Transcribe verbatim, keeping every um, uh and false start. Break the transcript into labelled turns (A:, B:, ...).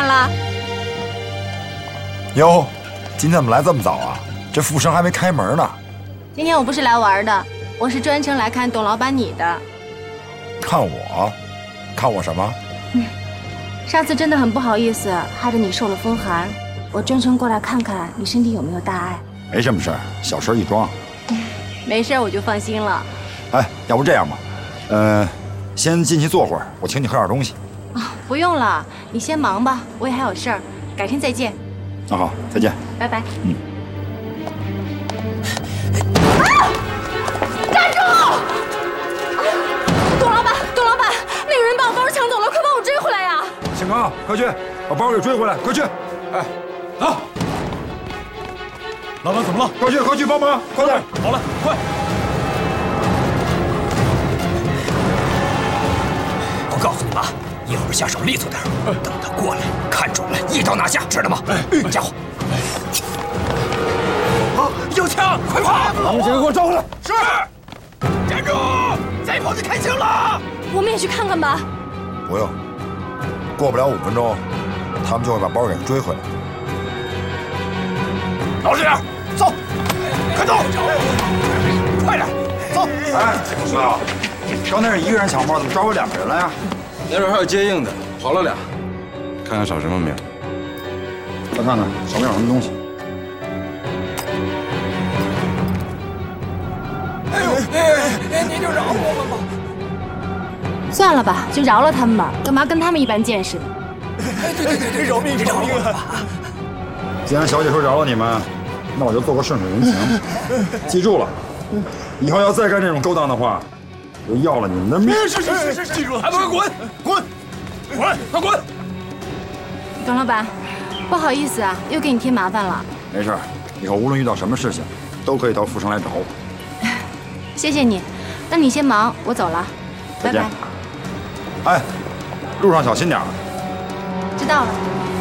A: 见了。
B: 哟，今天怎么来这么早啊？这富生还没开门呢。
A: 今天我不是来玩的，我是专程来看董老板你的。
B: 看我？看我什么？
A: 嗯，上次真的很不好意思，害得你受了风寒。我专程过来看看你身体有没有大碍。
B: 没什么事儿，小事一桩。
A: 没事，我就放心了。
B: 哎，要不这样吧，呃，先进去坐会儿，我请你喝点东西。
A: 啊，不用了，你先忙吧，我也还有事儿，改天再见。
B: 那好，再见。
A: 拜拜。
B: 嗯。
A: 啊！站住！董老板，董老板，那个人把我包抢走了，快帮我追回来呀！
B: 姓高，快去把包给追回来，快去！哎，走。
C: 老板怎么了？
B: 快去，快去帮忙，快点！
C: 好了，快！
D: 我告诉你们，一会儿下手利索点，等他过来，看准了，一刀拿下，知道吗？哎，家伙！啊，有枪，快跑！
B: 把你几个给我招回来！
D: 是。站住！再跑就开枪了！
A: 我们也去看看吧。
B: 不用，过不了五分钟，他们就会把包给追回来。
D: 老实点，走，快走，快点，走！
B: 哎，哥，刚才是一个人抢包，怎么抓回两个人了呀？
C: 那边还有接应的，跑了俩。看看少什么没有？
B: 再看看少没少什么东西。
D: 哎呦，哎，您就饶我们吧。
A: 算了吧，就饶了他们吧，干嘛跟他们一般见识呢？
D: 哎，对对对对，饶命饶命啊！
B: 既然小姐说饶了你们，那我就做个顺水人情。记住了，以后要再干这种勾当的话，我要了你们的命！
D: 是是是是是，记住了，还不快滚滚滚，快滚！
A: 董老板，不好意思啊，又给你添麻烦了。
B: 没事，以后无论遇到什么事情，都可以到富生来找我。
A: 谢谢你，那你先忙，我走了，拜拜。
B: 哎，路上小心点儿。
A: 知道了。